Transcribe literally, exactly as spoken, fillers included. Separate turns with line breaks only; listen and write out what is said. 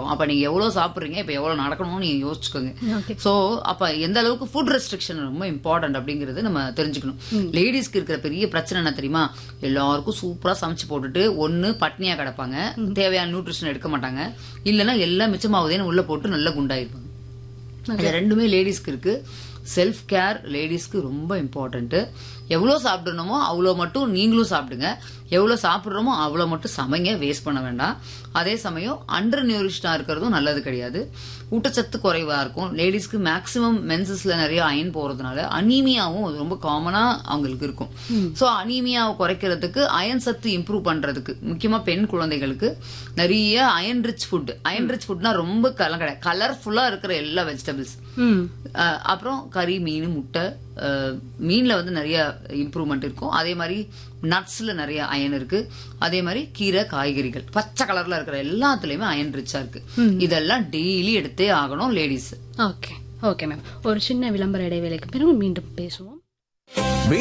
வரும். அப்ப நீங்க எவ்வளவு சாப்பிடுறீங்க, இப்ப எவ்வளவு நடக்கணும்னு நீங்க யோசிச்சுக்கோங்க. சோ அப்ப எந்த அளவுக்கு ஃபுட் ரெஸ்ட்ரிக்ஷன் ரொம்ப இம்பார்ட்டன்ட் அப்படிங்கறது நம்ம தெரிஞ்சுக்கணும். லேடிஸ்க்கு இருக்கிற பெரிய பிரச்சனை என்ன தெரியுமா, எல்லாருக்கும் சூப்பரா சமைச்சு போட்டுட்டு ஒன்னு பட்னியா கிடப்பாங்க, தேவையான நியூட்ரிஷன் எடுக்க மாட்டாங்க, இல்லன்னா எல்லாம் மிச்சமாவதேன்னு உள்ள போட்டு நல்லா குண்டாயிருப்பாங்க. இது ரெண்டுமே லேடிஸ்க்கு இருக்கு. செல்ஃப் கேர் லேடிஸ்க்கு ரொம்ப இம்பார்ட்டன்ட். எவ்வளவு சாப்பிடணுமோ அவ்வளோ மட்டும் நீங்களும் சாப்பிடுங்க, எவ்வளவு சாப்பிடுறோமோ அவ்வளோ மட்டும் சமைங்க, வேஸ்ட் பண்ண வேண்டாம். அதே சமயம் அண்டர் நியூரிஷ்டா இருக்கிறதும் நல்லது கிடையாது. ஊட்டச்சத்து குறைவா இருக்கும். லேடிஸ்க்கு மேக்சிமம் மென்சஸ்ல நிறைய அயன் போறதுனால அனீமியாவும் ரொம்ப காமனா அவங்களுக்கு இருக்கும். சோ அனீமியாவை குறைக்கிறதுக்கு, அயன் சத்து இம்ப்ரூவ் பண்றதுக்கு, முக்கியமா பெண் குழந்தைகளுக்கு நிறைய iron rich food. Iron rich ஃபுட்னா ரொம்ப கலர்ஃபுல்லா இருக்கிற எல்லா வெஜிடபிள்ஸ், அப்புறம் கறி, மீன், முட்டை. மீன்ல வந்து நிறைய இம்ப்ரூவ்மெண்ட் இருக்கும். அதே மாதிரி நட்ஸ்ல நிறைய அயன் இருக்கு. அதே மாதிரி கீரை, காய்கறிகள், பச்சை கலர்ல இருக்கிற எல்லாத்துலயுமே அயன் ரிச்சா இருக்கு. இதெல்லாம் டெய்லி எடுத்தே ஆகணும் லேடிஸ்.
Okay okay ma'am. ஒரு சின்ன விளம்பர இடைவேளைக்கு பிறகு மீண்டும் பேசுவோம்.